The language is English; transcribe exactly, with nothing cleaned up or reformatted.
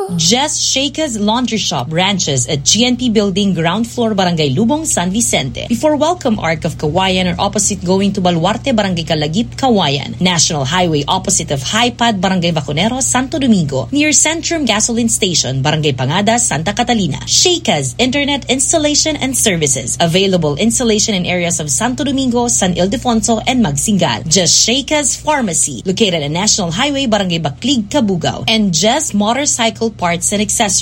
Jess Sheikah's Laundry Shop branches at G N P Building, ground floor, Barangay Lubong, San Vicente. Before Welcome Arc of Kawayan or opposite going to Baluarte, Barangay Kalagip, Kawayan. National Highway opposite of Hi-Pad, Barangay Vacunero, Santo Domingo. Near Centrum Gasoline Station, Barangay Pangadas, Santa Catalina. Sheikah's Internet Installation and Services. Available installation in areas of Santo Domingo, San Ildefonso, and Magsingal. Just Sheikah's Pharmacy, located at National Highway, Barangay Baklig, Cabugao. And Just Motorcycle Parts and Accessories.